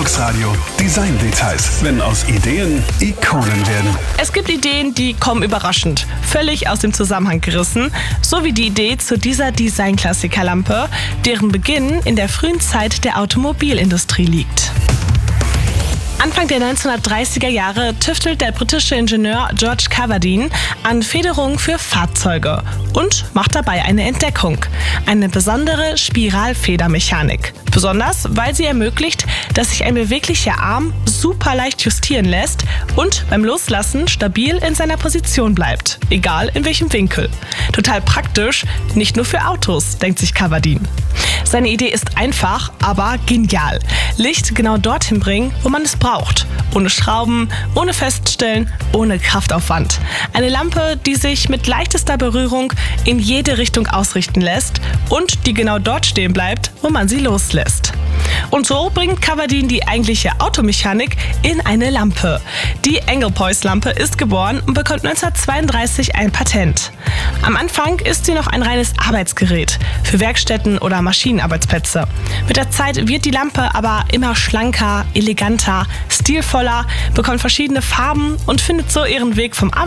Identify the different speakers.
Speaker 1: Fuchsradio Design Details, wenn aus Ideen Ikonen werden.
Speaker 2: Es gibt Ideen, die kommen überraschend, völlig aus dem Zusammenhang gerissen, so wie die Idee zu dieser Design-Klassikerlampe, deren Beginn in der frühen Zeit der Automobilindustrie liegt. Anfang der 1930er Jahre tüftelt der britische Ingenieur George Cavadine an Federungen für Fahrzeuge und macht dabei eine Entdeckung: eine besondere Spiralfedermechanik. Besonders, weil sie ermöglicht, dass sich ein beweglicher Arm super leicht justieren lässt und beim Loslassen stabil in seiner Position bleibt, egal in welchem Winkel. Total praktisch, nicht nur für Autos, denkt sich Cavadine. Seine Idee ist einfach, aber genial. Licht genau dorthin bringen, wo man es braucht. Ohne Schrauben, ohne Feststellen, ohne Kraftaufwand. Eine Lampe, die sich mit leichtester Berührung in jede Richtung ausrichten lässt und die genau dort stehen bleibt, wo man sie loslässt. Und so bringt Cavadine die eigentliche Automechanik in eine Lampe. Die Englepoise-Lampe ist geboren und bekommt 1932 ein Patent. Am Anfang ist sie noch ein reines Arbeitsgerät für Werkstätten oder Maschinenarbeitsplätze. Mit der Zeit wird die Lampe aber immer schlanker, eleganter, stilvoller, bekommt verschiedene Farben und findet so ihren Weg vom